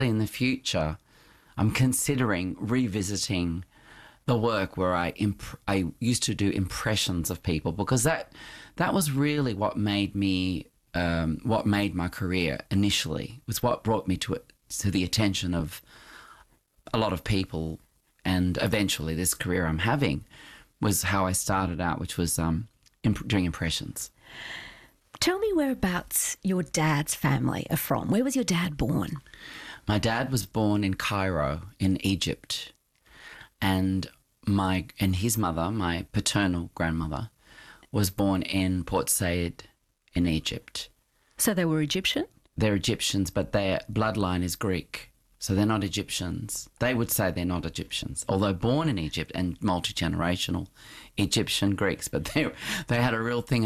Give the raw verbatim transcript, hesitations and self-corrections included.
In the future, I'm considering revisiting the work where I imp- I used to do impressions of people, because that that was really what made me um, what made my career initially. It was what brought me to it, to the attention of a lot of people, and eventually this career I'm having was how I started out, which was um, imp- doing impressions. Tell me whereabouts your dad's family are from. Where was your dad born? My dad was born in Cairo, in Egypt, and my and his mother, my paternal grandmother, was born in Port Said in Egypt. So they were Egyptian? They're Egyptians, but their bloodline is Greek, so they're not Egyptians. They would say they're not Egyptians, although born in Egypt and multi-generational Egyptian Greeks, but they they had a real thing